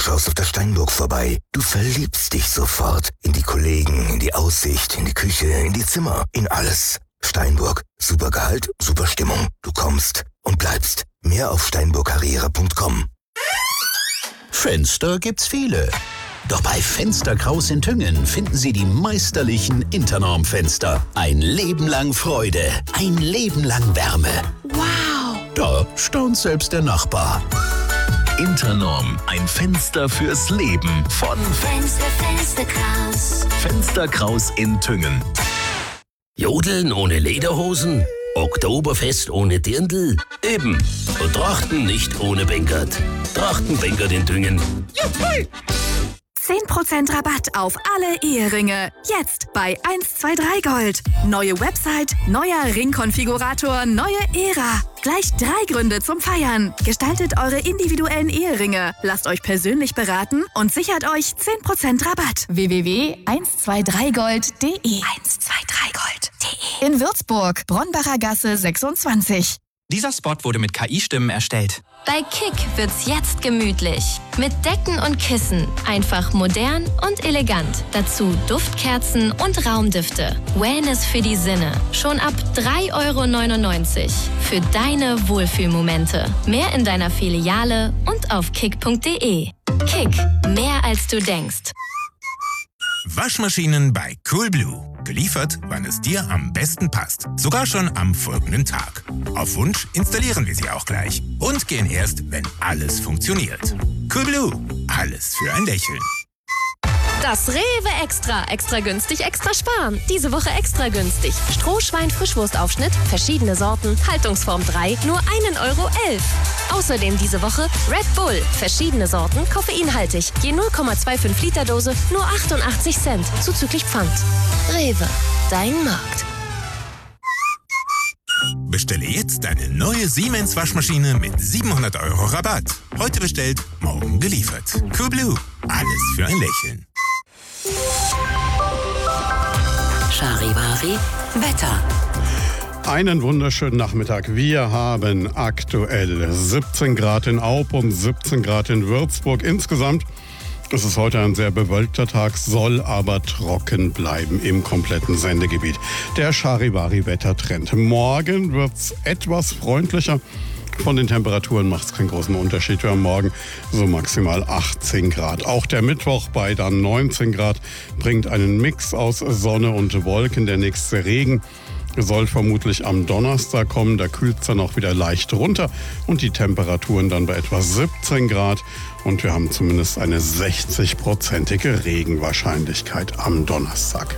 schaust auf der Steinburg vorbei. Du verliebst dich sofort in die Kollegen, in die Aussicht, in die Küche, in die Zimmer, in alles. Steinburg. Super Gehalt, super Stimmung. Du kommst und bleibst. Mehr auf steinburgkarriere.com. Fenster gibt's viele. Doch bei Fenster Kraus in Tüngen finden Sie die meisterlichen Internorm-Fenster. Ein Leben lang Freude, ein Leben lang Wärme. Wow! Da staunt selbst der Nachbar. Internorm, ein Fenster fürs Leben von Fenster Kraus. Fenster Kraus in Tüngen. Jodeln ohne Lederhosen? Oktoberfest ohne Dirndl? Eben. Und Trachten nicht ohne Bänkert. Trachtenbänkert in Tüngen. Juhu! 10% Rabatt auf alle Eheringe. Jetzt bei 123 Gold. Neue Website, neuer Ringkonfigurator, neue Ära. Gleich 3 Gründe zum Feiern. Gestaltet eure individuellen Eheringe. Lasst euch persönlich beraten und sichert euch 10% Rabatt. www.123gold.de 123gold.de In Würzburg, Bronbacher Gasse 26. Dieser Spot wurde mit KI-Stimmen erstellt. Bei Kick wird's jetzt gemütlich. Mit Decken und Kissen. Einfach modern und elegant. Dazu Duftkerzen und Raumdüfte. Wellness für die Sinne. Schon ab 3,99 € für deine Wohlfühlmomente. Mehr in deiner Filiale und auf kick.de. Kick, mehr als du denkst. Waschmaschinen bei Coolblue. Geliefert, wann es dir am besten passt. Sogar schon am folgenden Tag. Auf Wunsch installieren wir sie auch gleich. Und gehen erst, wenn alles funktioniert. Coolblue. Alles für ein Lächeln. Das Rewe Extra. Extra günstig, extra sparen. Diese Woche extra günstig. Strohschwein Frischwurstaufschnitt, verschiedene Sorten, Haltungsform 3, nur 1,11 €. Außerdem diese Woche Red Bull, verschiedene Sorten, koffeinhaltig. Je 0,25 Liter Dose, nur 88 Cent, zuzüglich Pfand. Rewe, dein Markt. Bestelle jetzt deine neue Siemens Waschmaschine mit 700 € Rabatt. Heute bestellt, morgen geliefert. Coolblue. Alles für ein Lächeln. Charivari Wetter. Einen wunderschönen Nachmittag. Wir haben aktuell 17 Grad in Aub und 17 Grad in Würzburg. Insgesamt ist es heute ein sehr bewölkter Tag, soll aber trocken bleiben im kompletten Sendegebiet. Der Charivari-Wettertrend. Morgen wird es etwas freundlicher. Von den Temperaturen macht es keinen großen Unterschied. Wir haben morgen so maximal 18 Grad. Auch der Mittwoch bei dann 19 Grad bringt einen Mix aus Sonne und Wolken. Der nächste Regen soll vermutlich am Donnerstag kommen. Da kühlt es dann auch wieder leicht runter und die Temperaturen dann bei etwa 17 Grad. Und wir haben zumindest eine 60-prozentige Regenwahrscheinlichkeit am Donnerstag.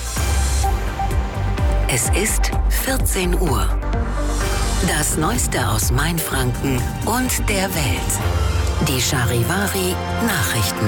Es ist 14 Uhr. Das Neueste aus Mainfranken und der Welt. Die Charivari Nachrichten.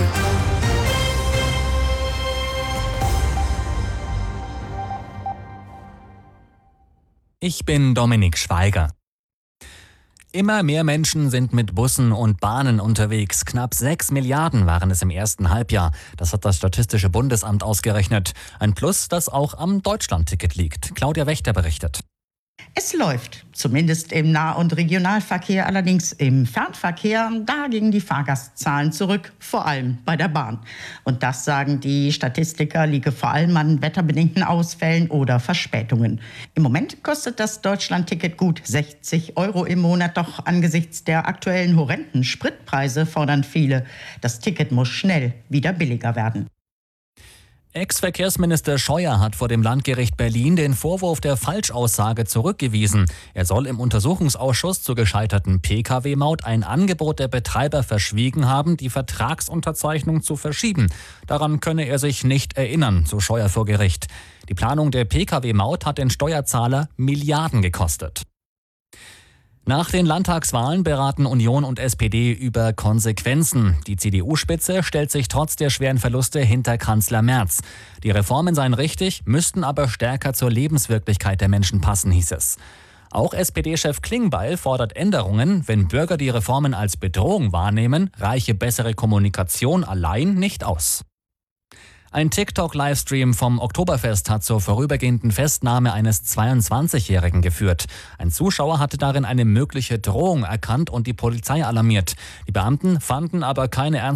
Ich bin Dominik Schweiger. Immer mehr Menschen sind mit Bussen und Bahnen unterwegs. Knapp 6 Milliarden waren es im ersten Halbjahr. Das hat das Statistische Bundesamt ausgerechnet. Ein Plus, das auch am Deutschlandticket liegt. Claudia Wächter berichtet. Es läuft, zumindest im Nah- und Regionalverkehr, allerdings im Fernverkehr, da gingen die Fahrgastzahlen zurück, vor allem bei der Bahn. Und das, sagen die Statistiker, liege vor allem an wetterbedingten Ausfällen oder Verspätungen. Im Moment kostet das Deutschlandticket gut 60 € im Monat, doch angesichts der aktuellen horrenden Spritpreise fordern viele, das Ticket muss schnell wieder billiger werden. Ex-Verkehrsminister Scheuer hat vor dem Landgericht Berlin den Vorwurf der Falschaussage zurückgewiesen. Er soll im Untersuchungsausschuss zur gescheiterten Pkw-Maut ein Angebot der Betreiber verschwiegen haben, die Vertragsunterzeichnung zu verschieben. Daran könne er sich nicht erinnern, so Scheuer vor Gericht. Die Planung der Pkw-Maut hat den Steuerzahler Milliarden gekostet. Nach den Landtagswahlen beraten Union und SPD über Konsequenzen. Die CDU-Spitze stellt sich trotz der schweren Verluste hinter Kanzler Merz. Die Reformen seien richtig, müssten aber stärker zur Lebenswirklichkeit der Menschen passen, hieß es. Auch SPD-Chef Klingbeil fordert Änderungen. Wenn Bürger die Reformen als Bedrohung wahrnehmen, reiche bessere Kommunikation allein nicht aus. Ein TikTok-Livestream vom Oktoberfest hat zur vorübergehenden Festnahme eines 22-Jährigen geführt. Ein Zuschauer hatte darin eine mögliche Drohung erkannt und die Polizei alarmiert. Die Beamten fanden aber keine